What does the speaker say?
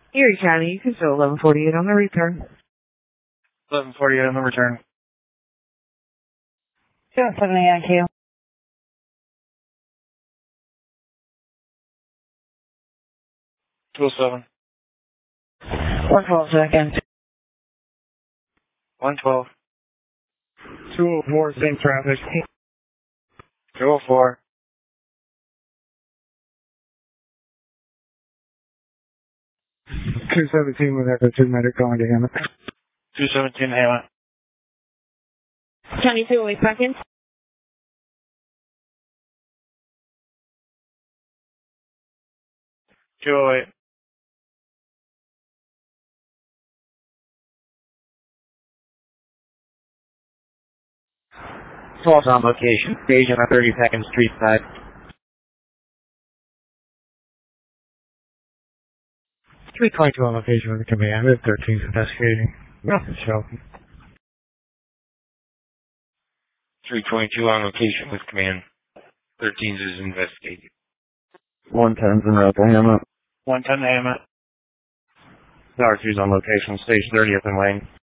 Erie County, you can fill 1148 on the return. 1148 on the return. 270 IQ. 207. 112 seconds. 112. 204, same traffic. 204. 217 with Echo 2 medic going to Hammett. 217 Hammett. County 208 seconds. 208. Falls on location. Stage on a 32nd Street side. 322 on location with the command. 13's investigating. Nothing show. 322 on location with command. 13's is investigating. 110's en route to Hammett. 110 Hammett. R2's on location. Stage 30th and Lane.